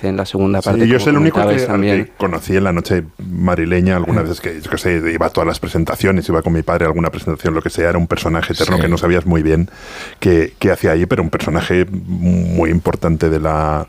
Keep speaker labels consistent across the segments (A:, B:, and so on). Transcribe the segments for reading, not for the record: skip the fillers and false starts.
A: aparece en la segunda parte.
B: Sí, yo soy el único
A: que
B: conocí en la noche madrileña algunas veces que, yo qué sé, iba a todas las presentaciones, iba con mi padre a alguna presentación, lo que sea, era un personaje eterno que no sabías muy bien qué hacía ahí, pero un personaje muy importante de la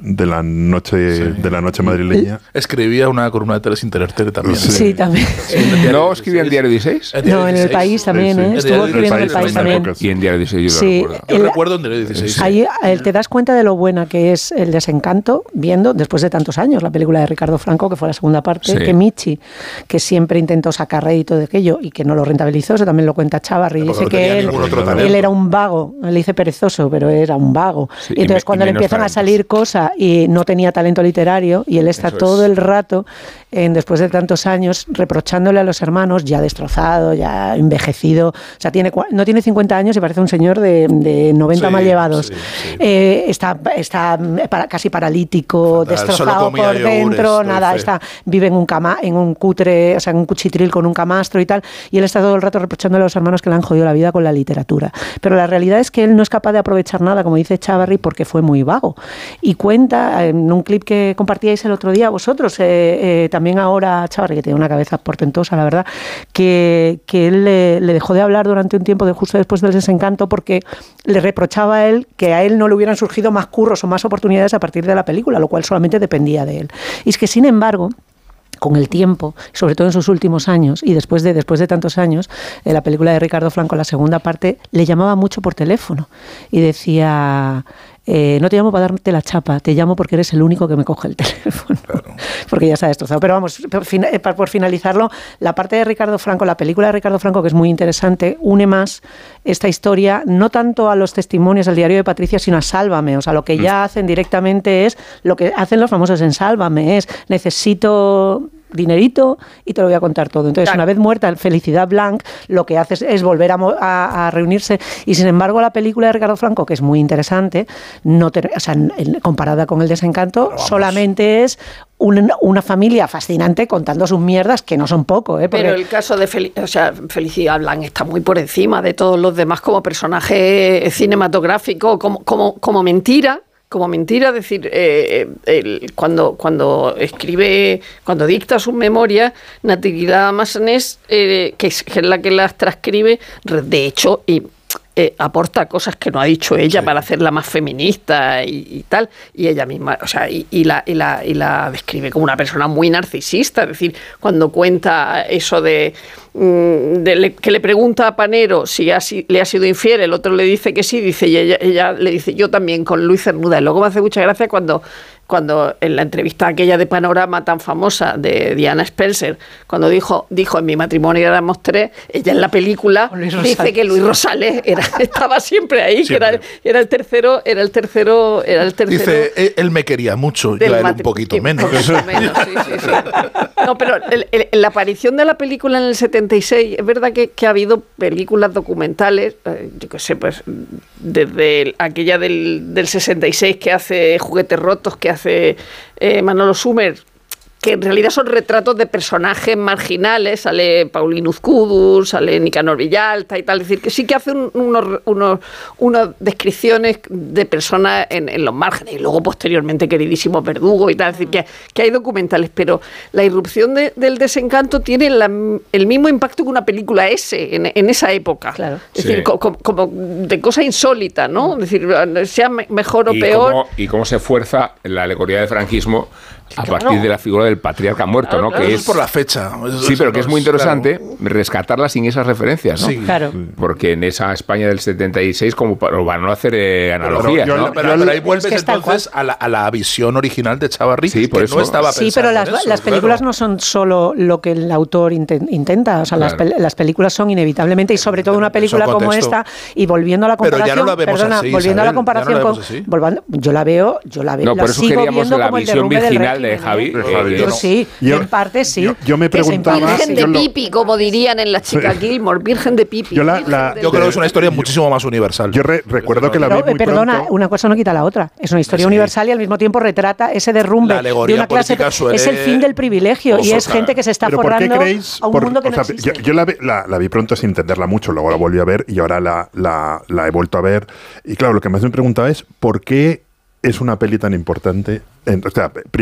B: noche madrileña.
C: Escribía una columna de Teles Intererte también.
D: Sí, también.
E: ¿No escribía en Diario 16?
D: No, en El País también, Estuvo escribiendo en El País también.
E: Y en Diario 16
D: yo
E: lo recuerdo.
C: Yo recuerdo en Diario 16.
D: Ahí te das cuenta de lo buena que es El desencanto, viendo, después de tantos años, la película de Ricardo Franco, que fue la segunda parte, que Michi, que siempre intentó sacar rédito de aquello y que no lo rentabilizó, eso también lo cuenta Chávarri, dice que él era un vago, él dice perezoso, pero era un vago. Y entonces cuando le empiezan a salir cosas y no tenía talento literario, y él está todo el rato, después de tantos años, reprochándole a los hermanos, ya destrozado, ya envejecido, o sea, no tiene 50 años y parece un señor de 90 mal llevados. Está casi paralítico, destrozado por dentro, vive en un cutre, o sea, en un cuchitril con un camastro y tal, y él está todo el rato reprochándole a los hermanos que le han jodido la vida con la literatura. Pero la realidad es que él no es capaz de aprovechar nada, como dice Chávarri, porque fue muy vago. Y cuenta, en un clip que compartíais el otro día vosotros, también ahora Chávarri, que tiene una cabeza portentosa, la verdad, que él le dejó de hablar durante un tiempo, justo después del desencanto, porque le reprochaba a él que a él no le hubieran surgido más curros o más oportunidades a partir de la película, lo cual solamente dependía de él. Y es que, sin embargo, con el tiempo, sobre todo en sus últimos años, y después de tantos años, la película de Ricardo Franco, la segunda parte, le llamaba mucho por teléfono y decía: no te llamo para darte la chapa, te llamo porque eres el único que me coge el teléfono. Claro. Porque ya se ha destrozado. Pero vamos, por finalizarlo, la parte de Ricardo Franco, la película de Ricardo Franco, que es muy interesante, une más esta historia, no tanto a los testimonios del diario de Patricia, sino a Sálvame. O sea, lo que ya hacen directamente es lo que hacen los famosos en Sálvame, es necesito dinerito y te lo voy a contar todo. Entonces, una vez muerta Felicidad Blanc, lo que hace es volver a reunirse, y sin embargo la película de Ricardo Franco, que es muy interesante, comparada con El desencanto, solamente es una familia fascinante contando sus mierdas, que no son poco.
F: Pero el caso de Felicidad Blanc está muy por encima de todos los demás como personaje cinematográfico, como mentira. Como mentira, es decir, cuando dicta sus memorias, Natividad Massanés, que es la que las transcribe, de hecho, aporta cosas que no ha dicho ella para hacerla más feminista y tal, y ella misma, o sea, y la describe como una persona muy narcisista. Es decir, cuando cuenta eso que le pregunta a Panero si le ha sido infiel, el otro le dice que sí, dice, y ella le dice: yo también, con Luis Cernuda. Y luego me hace mucha gracia cuando en la entrevista aquella de Panorama tan famosa de Diana Spencer, cuando dijo en mi matrimonio éramos 3, ella en la película dice que Luis Rosales estaba siempre ahí, siempre. Que era el tercero.
C: Dice, él me quería mucho, yo era un poquito menos.
F: Sí. No, pero la aparición de la película en el 76, es verdad que ha habido películas documentales, yo qué sé, pues desde aquella del 66 que hace Juguetes Rotos, que hace Manolo Sumer, que en realidad son retratos de personajes marginales. Sale Paulino Uzcudur, sale Nicanor Villalta y tal. Es decir, que sí que hace unas descripciones de personas en los márgenes. Y luego, posteriormente, queridísimos Verdugo y tal. Es decir, que hay documentales. Pero la irrupción del desencanto tiene el mismo impacto que una película en esa época. Claro. Es decir, como de cosa insólita, ¿no? Es decir, sea mejor o peor.
E: Y cómo se fuerza la alegoría del franquismo a partir de la figura del patriarca muerto, ¿no? Que es
C: por la fecha.
E: Sí, pero que es muy interesante rescatarla sin esas referencias, ¿no?
C: Sí,
D: claro.
E: Porque en esa España del 76, como para no hacer analogías, ¿no?
C: Pero ahí vuelves entonces a la visión original de Chávarri,
E: sí, por
C: que
E: eso.
C: No estaba pensando.
D: Sí, pero las películas no son solo lo que el autor intenta. O sea, las películas son inevitablemente, y sobre todo una película como esta, y volviendo a la comparación.
C: Pero ya no la vemos así,
D: volviendo a la comparación con. Yo la veo.
E: No, por eso queríamos la visión virginal de Javi.
D: Sí, en parte sí.
B: Yo me preguntaba...
F: Virgen de pipi, como dirían en La chica Gilmore, virgen de pipi.
C: Yo creo que es una historia muchísimo más universal.
B: Yo recuerdo que la vi muy
D: perdona,
B: pronto.
D: Una cosa no quita la otra. Es una historia universal y al mismo tiempo retrata ese derrumbe de una clase. Es el fin del privilegio y es gente que se está forrando a un mundo que no existe.
B: Yo la vi pronto sin entenderla mucho, luego la volví a ver y ahora la he vuelto a ver. Y claro, lo que más me preguntaba es ¿por qué es una peli tan importante? O sea,